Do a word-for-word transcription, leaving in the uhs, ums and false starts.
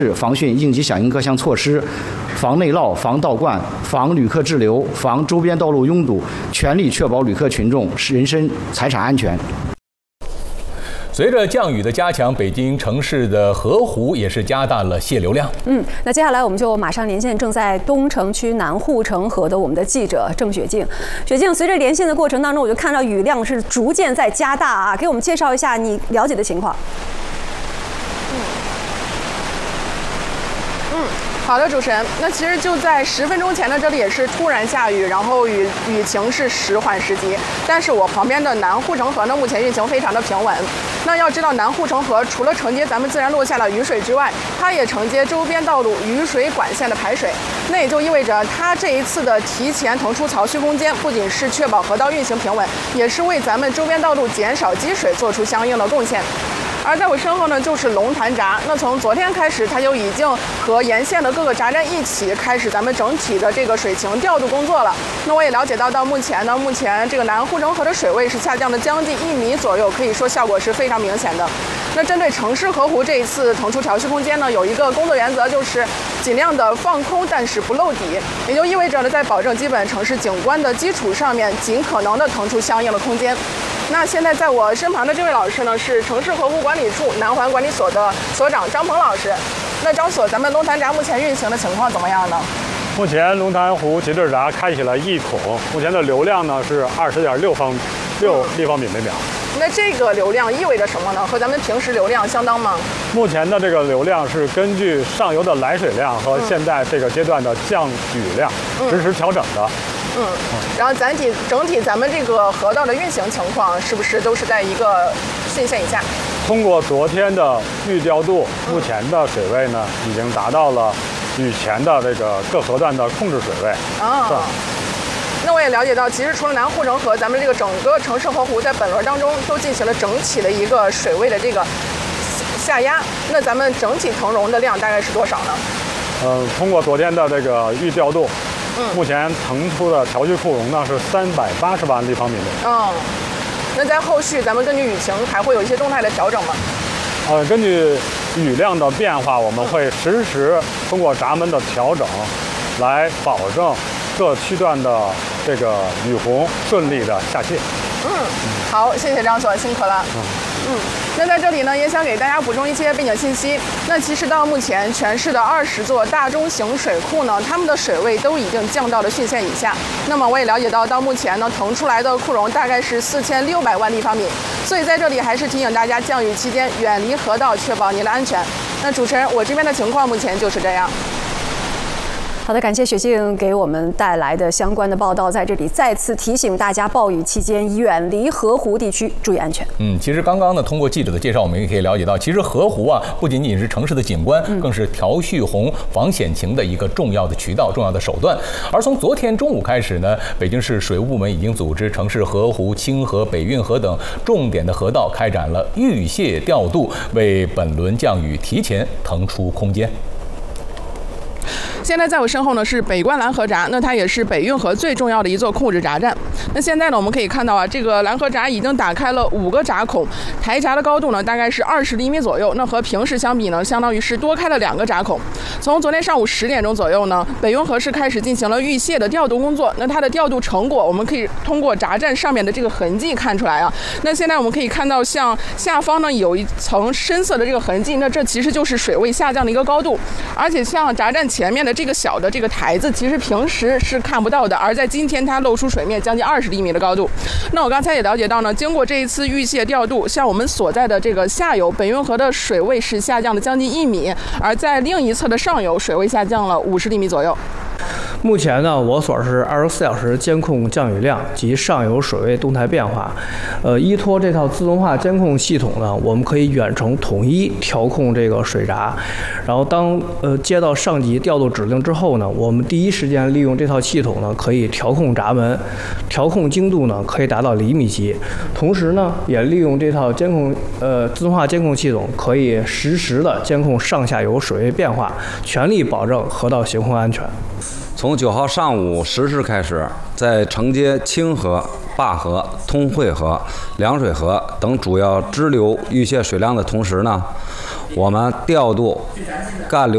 防汛应急响应各项措施，防内涝、防倒灌、防旅客滞留、防周边道路拥堵，全力确保旅客群众人身财产安全。 随着降雨的加强，北京城市的河湖也是加大了泄流量。 嗯，那接下来我们就马上连线正在东城区南护城河的我们的记者郑雪静。雪静，随着连线的过程当中，我就看到雨量是逐渐在加大啊，给我们介绍一下你了解的情况。 嗯。嗯好的，主持人。那其实就在十分钟前呢，这里也是突然下雨，然后雨雨情是时缓时急。但是我旁边的南护城河呢，目前运行非常的平稳。那要知道，南护城河除了承接咱们自然落下的雨水之外，它也承接周边道路雨水管线的排水。那也就意味着，它这一次的提前腾出槽蓄空间，不仅是确保河道运行平稳，也是为咱们周边道路减少积水做出相应的贡献。而在我身后呢，就是龙潭闸。那从昨天开始，它就已经和沿线的各个闸站一起开始咱们整体的这个水情调度工作了。那我也了解到，到目前呢，目前这个南护城河的水位是下降了将近一米左右，可以说效果是非常明显的。那针对城市河湖这一次腾出潮蓄空间呢，有一个工作原则，就是尽量的放空，但是不漏底，也就意味着呢，在保证基本城市景观的基础上面，尽可能的腾出相应的空间。那现在在我身旁的这位老师呢，是城市河湖管理处南环管理所的所长张鹏老师。那张所，咱们龙潭闸目前运行的情况怎么样呢？ 目前龙潭湖节制闸开启了一孔，目前的流量呢是二十点六方六立方米每秒。 那这个流量意味着什么呢？和咱们平时流量相当吗？ 目前的这个流量是根据上游的来水量和现在这个阶段的降雨量实时调整的。 嗯，然后咱体整体咱们这个河道的运行情况是不是都是在一个汛线以下？ 通过昨天的预调度，目前的水位呢已经达到了雨前的这个各河段的控制水位。 哦。那我也了解到，其实除了南护城河，咱们这个整个城市河湖在本轮当中都进行了整体的一个水位的这个下压。那咱们整体腾容的量大概是多少呢？ 呃，通过昨天的这个预调度。 嗯， 目前腾出的调蓄库容呢是三百八十万立方米内。 嗯，那在后续咱们根据雨情还会有一些动态的调整吗？ 呃，根据雨量的变化，我们会实时通过闸门的调整，来保证各区段的这个雨洪顺利的下泄。 嗯，好，谢谢张所，辛苦了。嗯。嗯，那在这里呢，也想给大家补充一些背景信息。那其实到目前，全市的二十座大中型水库呢，它们的水位都已经降到了汛线以下。那么我也了解到，到目前呢，腾出来的库容大概是四千六百万立方米。所以在这里还是提醒大家，降雨期间远离河道，确保您的安全。那主持人，我这边的情况目前就是这样。 好的，感谢雪静给我们带来的相关的报道，在这里再次提醒大家，暴雨期间远离河湖地区，注意安全。 嗯，其实刚刚呢，通过记者的介绍，我们也可以了解到，其实河湖啊，不仅仅是城市的景观，嗯、更是调蓄洪、防险情的一个重要的渠道、重要的手段。而从昨天中午开始呢，北京市水务部门已经组织城市河湖、清河、北运河等重点的河道开展了预泄调度，为本轮降雨提前腾出空间。 现在在我身后呢是北关拦河闸，那它也是北运河最重要的一座控制闸站。那现在呢，我们可以看到啊，这个拦河闸已经打开了五个闸孔，台闸的高度呢大概是二十厘米左右。那和平时相比呢，相当于是多开了两个闸孔。从昨天上午十点钟左右呢，北运河是开始进行了预泄的调度工作。那它的调度成果，我们可以通过闸站上面的这个痕迹看出来啊。那现在我们可以看到，像下方呢有一层深色的这个痕迹，那这其实就是水位下降的一个高度。而且像闸站前面的这个小的这个台子，其实平时是看不到的，而在今天它露出水面将近二十厘米的高度。那我刚才也了解到呢，经过这一次预泄调度，像我们所在的这个下游北运河的水位是下降了将近一米，而在另一侧的上游水位下降了五十厘米左右。 目前呢，我所是二十四小时监控降雨量及上游水位动态变化。呃，依托这套自动化监控系统呢，我们可以远程统一调控这个水闸。然后当呃接到上级调度指令之后呢，我们第一时间利用这套系统呢，可以调控闸门，调控精度呢可以达到厘米级。同时呢，也利用这套监控呃自动化监控系统，可以实时的监控上下游水位变化，全力保证河道行洪安全。 从九号上午十时开始，在承接清河、灞河、通惠河、凉水河等主要支流预泄水量的同时呢，我们调度干流